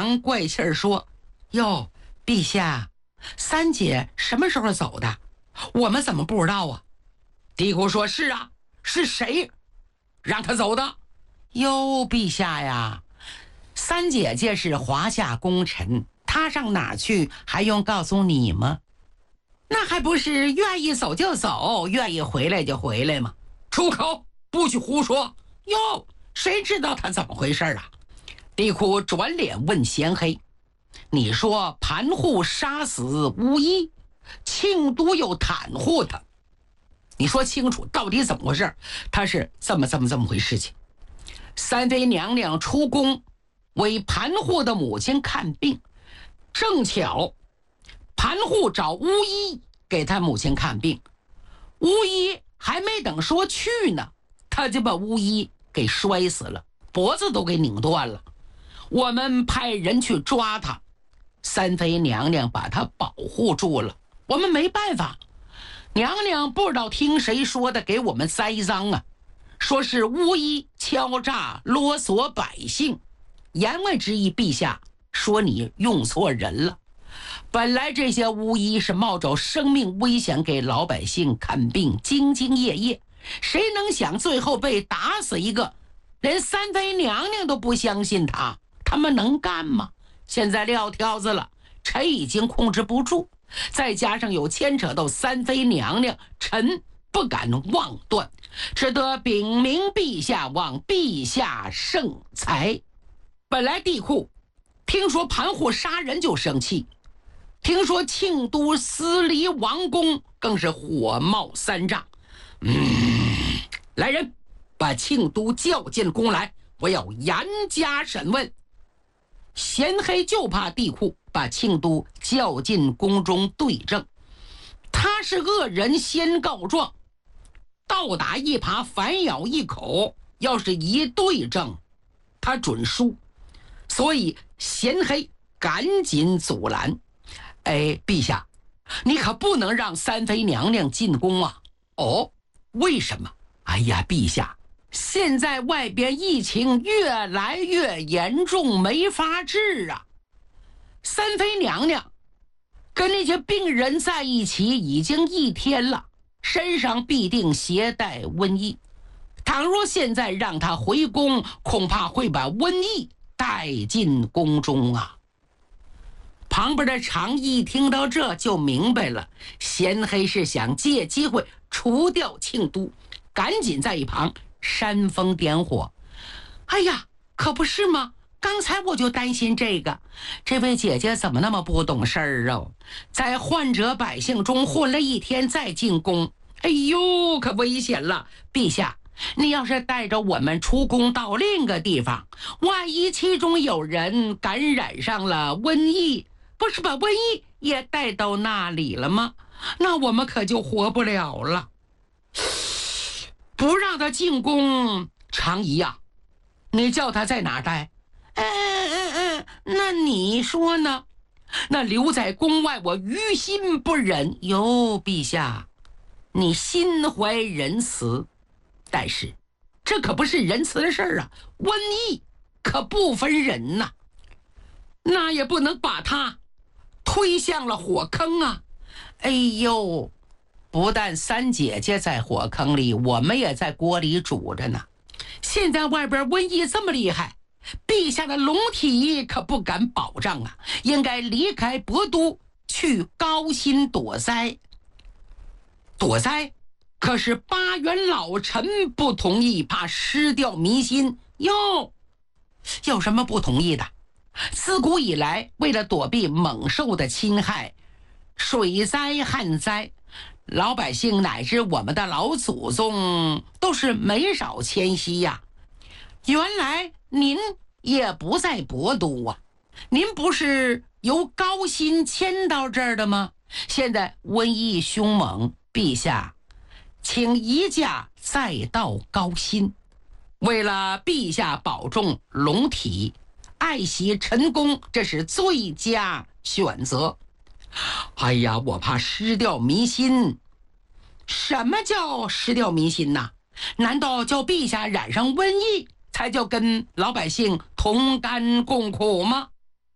娘怪气儿说：“哟，陛下，三姐什么时候走的？我们怎么不知道啊？”帝喾说：“是啊，是谁让她走的？”哟，陛下呀，三姐姐是华夏功臣，她上哪去还用告诉你吗？那还不是愿意走就走，愿意回来就回来吗？出口，不许胡说！哟，谁知道他怎么回事啊？帝喾转脸问贤黑：“你说盘户杀死巫医，庆都又袒护他，你说清楚到底怎么回事？他是这么回事情。三妃娘娘出宫为盘户的母亲看病，正巧盘户找巫医给他母亲看病，巫医还没等说去呢，他就把巫医给摔死了，脖子都给拧断了。我们派人去抓他，三妃娘娘把他保护住了，我们没办法。娘娘不知道听谁说的，给我们栽赃啊，说是巫医敲诈啰嗦百姓。言外之意，陛下说你用错人了。本来这些巫医是冒着生命危险给老百姓看病，兢兢业业，谁能想最后被打死一个，连三妃娘娘都不相信他们能干吗？现在撂挑子了，臣已经控制不住，再加上有牵扯到三妃娘娘，臣不敢妄断，只得禀明陛下，望陛下圣裁。本来帝喾听说盘户杀人就生气，听说庆都司离王宫更是火冒三丈。来人，把庆都叫进宫来，我要严加审问。贤黑就怕帝喾把庆都叫进宫中对证，他是恶人先告状，倒打一耙反咬一口，要是一对证他准输。所以贤黑赶紧阻拦：“陛下，你可不能让三妃娘娘进宫啊！”“哦，为什么？”“哎呀，陛下，现在外边疫情越来越严重，没法治啊！三妃娘娘跟那些病人在一起已经1天了，身上必定携带瘟疫。倘若现在让她回宫，恐怕会把瘟疫带进宫中啊！”旁边的常毅听到这就明白了，贤黑是想借机会除掉庆都，赶紧在一旁煽风点火：“哎呀，可不是吗？刚才我就担心这位姐姐怎么那么不懂事儿哦，在患者百姓中混了1天再进宫，哎呦，可危险了！陛下，你要是带着我们出宫到另一个地方，万一其中有人感染上了瘟疫，不是把瘟疫也带到那里了吗？那我们可就活不了了。不让他进宫，常仪啊，你叫他在哪儿待？那你说呢？那留在宫外，我于心不忍。哟，陛下，你心怀仁慈，但是这可不是仁慈的事儿啊！瘟疫可不分人呐，那也不能把他推向了火坑啊！哎呦，不但三姐姐在火坑里，我们也在锅里煮着呢。现在外边瘟疫这么厉害，陛下的龙体可不敢保障啊，应该离开博都，去高辛躲灾。躲灾？可是八元老臣不同意，怕失掉民心。哟，有什么不同意的？自古以来，为了躲避猛兽的侵害，水灾、旱灾，老百姓乃至我们的老祖宗都是没少迁徙呀。原来您也不在博都啊，您不是由高辛迁到这儿的吗？现在瘟疫凶猛，陛下请移驾再到高辛，为了陛下保重龙体，爱惜陈宫，这是最佳选择。哎呀，我怕失掉民心。什么叫失掉民心呢？难道叫陛下染上瘟疫才叫跟老百姓同甘共苦吗？